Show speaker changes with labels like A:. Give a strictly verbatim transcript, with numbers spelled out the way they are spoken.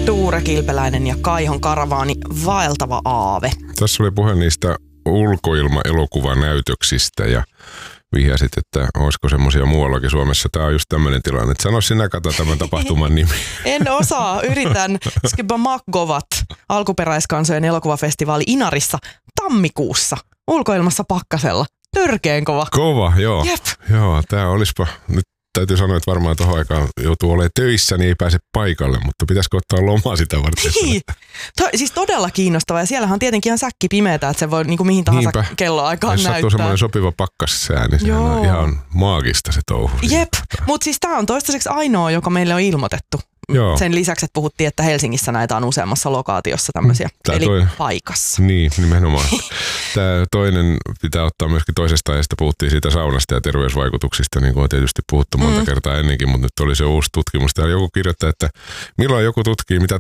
A: Tuure Kilpeläinen ja Kaihon karavaani, vaeltava aave.
B: Tässä oli puhe niistä ulkoilma-elokuvanäytöksistä ja vihjasit, että olisiko semmoisia muuallakin Suomessa. Tämä on just tämmöinen tilanne. Että sano sinä, kato tämän tapahtuman nimi.
A: En osaa, yritän. Skiba Makgovat, alkuperäiskansojen elokuvafestivaali Inarissa tammikuussa. Ulkoilmassa pakkasella. Törkeen kova.
B: Kova, joo.
A: Jep.
B: Joo, tämä olispa nyt. Täytyy sanoa, että varmaan tuohon aikaan joutuu olemaan töissä, niin ei pääse paikalle, mutta pitäisikö ottaa lomaa sitä varten?
A: Niin. To, siis todella kiinnostavaa. Ja siellähän on tietenkin ihan säkki pimeätä, että se voi niin kuin mihin tahansa
B: Niinpä.
A: kelloaikaan
B: näyttää. Jos sattuu semmoinen sopiva pakkassää, niin sehän on ihan maagista se touhu.
A: Jep, mutta siis tämä on toistaiseksi ainoa, joka meille on ilmoitettu. Joo. Sen lisäksi, että puhuttiin, että Helsingissä näitä on useammassa lokaatiossa tämmöisiä, Tää eli toi, paikassa.
B: Niin, nimenomaan. Tämä toinen pitää ottaa myöskin toisesta ajasta. Puhuttiin siitä saunasta ja terveysvaikutuksista, niin kuin on tietysti puhuttu monta mm. kertaa ennenkin, mutta nyt oli se uusi tutkimus. Täällä joku kirjoittaa, että milloin joku tutkii, mitä